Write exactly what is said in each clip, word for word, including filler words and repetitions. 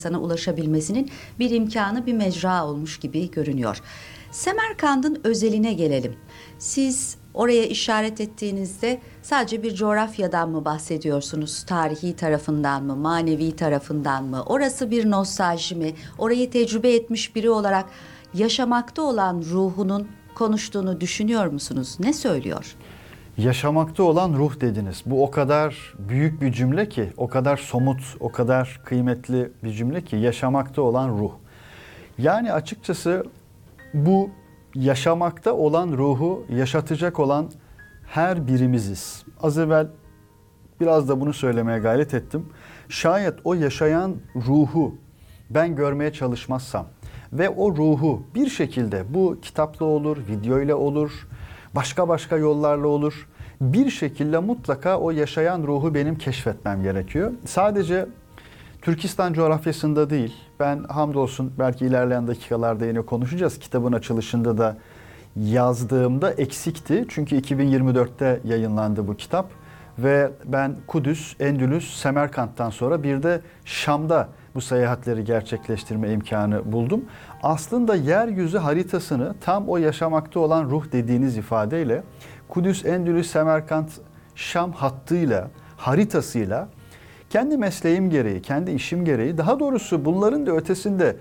sana ulaşabilmesinin bir imkanı, bir mecra olmuş gibi görünüyor. Semerkand'ın özeline gelelim. Siz oraya işaret ettiğinizde sadece bir coğrafyadan mı bahsediyorsunuz? Tarihi tarafından mı, manevi tarafından mı? Orası bir nostalji mi? Orayı tecrübe etmiş biri olarak yaşamakta olan ruhunun konuştuğunu düşünüyor musunuz? Ne söylüyor? Yaşamakta olan ruh dediniz. Bu o kadar büyük bir cümle ki, o kadar somut, o kadar kıymetli bir cümle ki yaşamakta olan ruh. Yani açıkçası bu yaşamakta olan ruhu yaşatacak olan her birimiziz. Az evvel biraz da bunu söylemeye gayret ettim. Şayet o yaşayan ruhu ben görmeye çalışmazsam ve o ruhu bir şekilde bu kitapla olur, videoyla olur, başka başka yollarla olur. Bir şekilde mutlaka o yaşayan ruhu benim keşfetmem gerekiyor. Sadece Türkistan coğrafyasında değil, ben hamdolsun belki ilerleyen dakikalarda yine konuşacağız. Kitabın açılışında da yazdığımda eksikti. Çünkü iki bin yirmi dörtte yayınlandı bu kitap. Ve ben Kudüs, Endülüs, Semerkant'tan sonra bir de Şam'da bu seyahatleri gerçekleştirme imkanı buldum. Aslında yeryüzü haritasını tam o yaşamakta olan ruh dediğiniz ifadeyle Kudüs, Endülüs, Semerkant, Şam hattıyla, haritasıyla kendi mesleğim gereği, kendi işim gereği, daha doğrusu bunların da ötesinde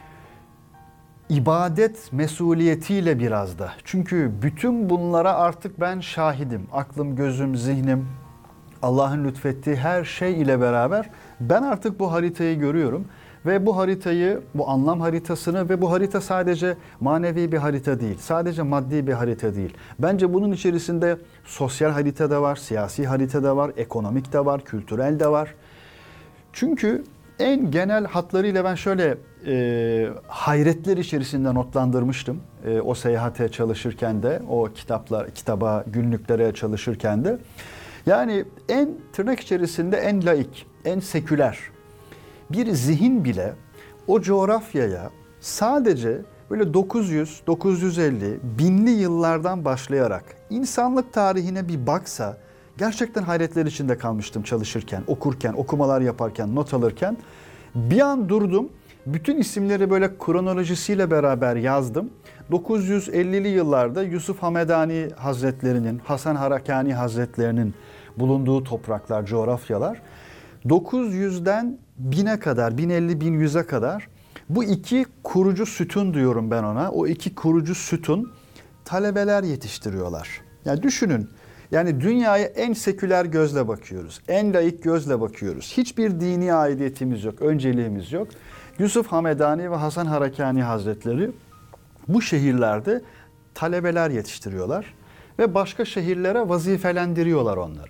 ibadet mesuliyetiyle biraz da. Çünkü bütün bunlara artık ben şahidim. Aklım, gözüm, zihnim, Allah'ın lütfettiği her şey ile beraber ben artık bu haritayı görüyorum. Ve bu haritayı, bu anlam haritasını ve bu harita sadece manevi bir harita değil, sadece maddi bir harita değil. Bence bunun içerisinde sosyal harita da var, siyasi harita da var, ekonomik de var, kültürel de var. Çünkü en genel hatlarıyla ben şöyle e, hayretler içerisinde notlandırmıştım. E, o seyahate çalışırken de, o kitaplar, kitaba, günlüklere çalışırken de. Yani en tırnak içerisinde en laik, en seküler bir zihin bile o coğrafyaya sadece böyle dokuz yüz, dokuz yüz elli, binli yıllardan başlayarak insanlık tarihine bir baksa gerçekten hayretler içinde kalmıştım çalışırken, okurken, okumalar yaparken, not alırken. Bir an durdum, bütün isimleri böyle kronolojisiyle beraber yazdım. dokuz yüz ellili yıllarda Yusuf Hamedani Hazretlerinin, Hasan Harakani Hazretlerinin bulunduğu topraklar, coğrafyalar. dokuz yüzden bine kadar, bin elli bin yüze kadar bu iki kurucu sütun diyorum ben ona. O iki kurucu sütun talebeler yetiştiriyorlar. Yani düşünün, yani dünyaya en seküler gözle bakıyoruz. En laik gözle bakıyoruz. Hiçbir dini aidiyetimiz yok, önceliğimiz yok. Yusuf Hamedani ve Hasan Harakani Hazretleri bu şehirlerde talebeler yetiştiriyorlar ve başka şehirlere vazifelendiriyorlar onları.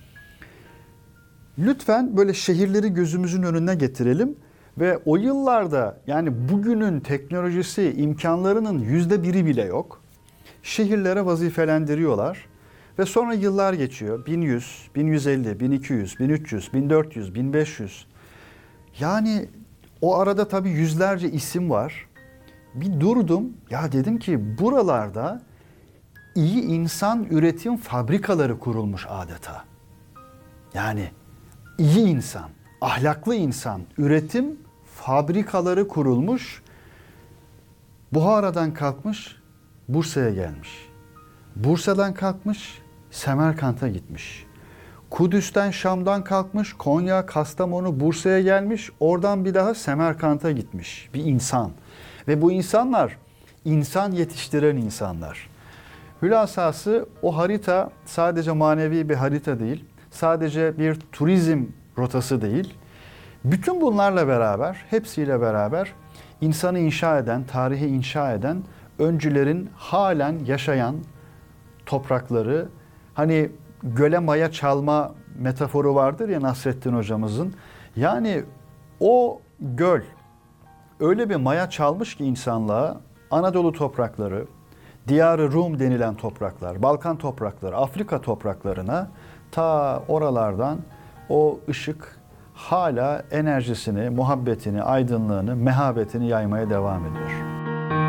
Lütfen böyle şehirleri gözümüzün önüne getirelim ve o yıllarda yani bugünün teknolojisi imkanlarının yüzde biri bile yok. Şehirlere vazifelendiriyorlar ve sonra yıllar geçiyor. bin yüz, bin yüz elli, bin iki yüz, bin üç yüz, bin dört yüz, bin beş yüz. Yani o arada tabii yüzlerce isim var. Bir durdum, ya dedim ki buralarda iyi insan üretim fabrikaları kurulmuş adeta. Yani iyi insan, ahlaklı insan üretim fabrikaları kurulmuş. Buhara'dan kalkmış, Bursa'ya gelmiş. Bursa'dan kalkmış, Semerkant'a gitmiş. Kudüs'ten, Şam'dan kalkmış, Konya, Kastamonu, Bursa'ya gelmiş. Oradan bir daha Semerkant'a gitmiş bir insan. Ve bu insanlar insan yetiştiren insanlar. Hülasası o harita sadece manevi bir harita değil, sadece bir turizm rotası değil. Bütün bunlarla beraber, hepsiyle beraber insanı inşa eden, tarihi inşa eden öncülerin halen yaşayan toprakları, hani göle maya çalma metaforu vardır ya Nasrettin hocamızın. Yani o göl öyle bir maya çalmış ki insanlığa, Anadolu toprakları, Diyar-ı Rum denilen topraklar, Balkan toprakları, Afrika topraklarına ta oralardan o ışık hala enerjisini, muhabbetini, aydınlığını, mehabetini yaymaya devam ediyor.